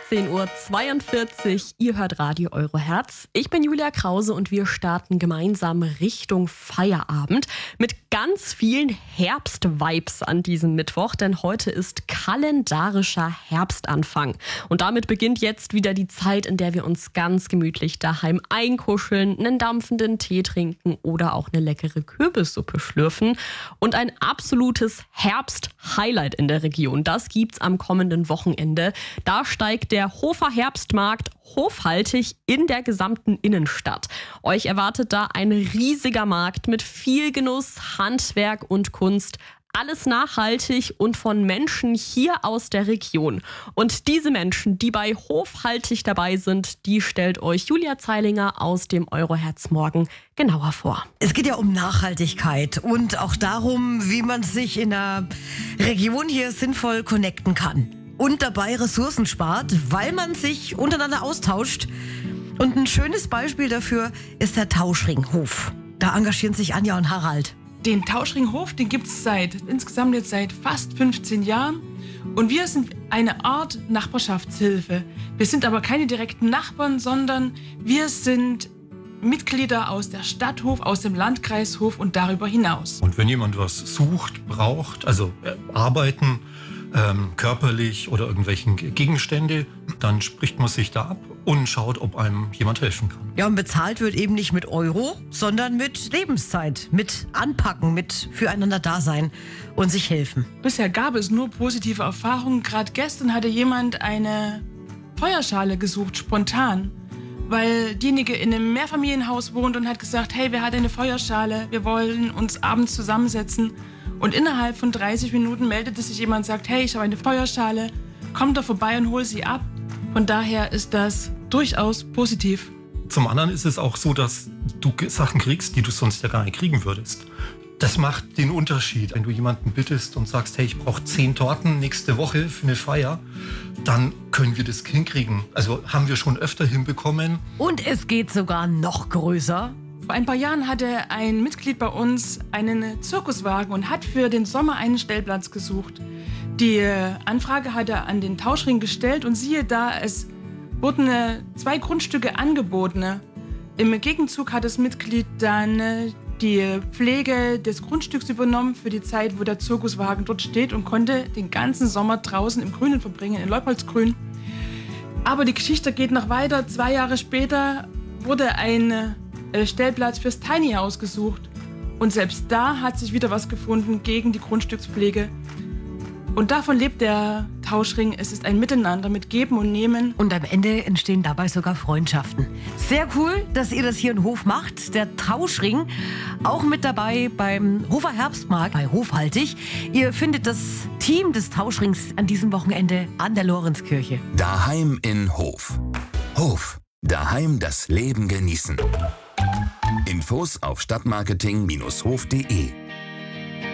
18:42 Uhr. Ihr hört Radio Eurohertz. Ich bin Julia Krause und wir starten gemeinsam Richtung Feierabend mit ganz vielen Herbstvibes an diesem Mittwoch, denn heute ist kalendarischer Herbstanfang. Und damit beginnt jetzt wieder die Zeit, in der wir uns ganz gemütlich daheim einkuscheln, einen dampfenden Tee trinken oder auch eine leckere Kürbissuppe schlürfen. Und ein absolutes Herbst-Highlight in der Region, das gibt's am kommenden Wochenende. Da steigt der Hofer Herbstmarkt hofhaltig in der gesamten Innenstadt. Euch erwartet da ein riesiger Markt mit viel Genuss, Handwerk und Kunst. Alles nachhaltig und von Menschen hier aus der Region. Und diese Menschen, die bei Hofhaltig dabei sind, die stellt euch Julia Zeilinger aus dem Eurohertz Morgen genauer vor. Es geht ja um Nachhaltigkeit und auch darum, wie man sich in der Region hier sinnvoll connecten kann. Und dabei Ressourcen spart, weil man sich untereinander austauscht. Und ein schönes Beispiel dafür ist der Tauschringhof. Da engagieren sich Anja und Harald. Den Tauschringhof, den gibt es insgesamt jetzt seit fast 15 Jahren. Und wir sind eine Art Nachbarschaftshilfe. Wir sind aber keine direkten Nachbarn, sondern wir sind Mitglieder aus der Stadthof, aus dem Landkreishof und darüber hinaus. Und wenn jemand was sucht, braucht, also arbeiten, körperlich oder irgendwelchen Gegenstände, dann spricht man sich da ab und schaut, ob einem jemand helfen kann. Ja, und bezahlt wird eben nicht mit Euro, sondern mit Lebenszeit, mit Anpacken, mit füreinander da sein und sich helfen. Bisher gab es nur positive Erfahrungen. Gerade gestern hatte jemand eine Feuerschale gesucht, spontan, weil diejenige in einem Mehrfamilienhaus wohnt und hat gesagt, hey, wer hat eine Feuerschale? Wir wollen uns abends zusammensetzen. Und innerhalb von 30 Minuten meldete sich jemand und sagt, hey, ich habe eine Feuerschale, komm da vorbei und hol sie ab. Von daher ist das durchaus positiv. Zum anderen ist es auch so, dass du Sachen kriegst, die du sonst ja gar nicht kriegen würdest. Das macht den Unterschied. Wenn du jemanden bittest und sagst, hey, ich brauche 10 Torten nächste Woche für eine Feier, dann können wir das hinkriegen. Also haben wir schon öfter hinbekommen. Und es geht sogar noch größer. Vor ein paar Jahren hatte ein Mitglied bei uns einen Zirkuswagen und hat für den Sommer einen Stellplatz gesucht. Die Anfrage hat er an den Tauschring gestellt und siehe da, es wurden 2 Grundstücke angeboten. Im Gegenzug hat das Mitglied dann die Pflege des Grundstücks übernommen für die Zeit, wo der Zirkuswagen dort steht und konnte den ganzen Sommer draußen im Grünen verbringen, in Leupoldsgrün. Aber die Geschichte geht noch weiter. 2 Jahre später wurde ein Stellplatz fürs Tiny House gesucht. Und selbst da hat sich wieder was gefunden gegen die Grundstückspflege. Und davon lebt der Tauschring. Es ist ein Miteinander mit Geben und Nehmen. Und am Ende entstehen dabei sogar Freundschaften. Sehr cool, dass ihr das hier in Hof macht. Der Tauschring auch mit dabei beim Hofer Herbstmarkt bei Hofhaltig. Ihr findet das Team des Tauschrings an diesem Wochenende an der Lorenzkirche. Daheim in Hof. Hof. Daheim das Leben genießen. Infos auf stadtmarketing-hof.de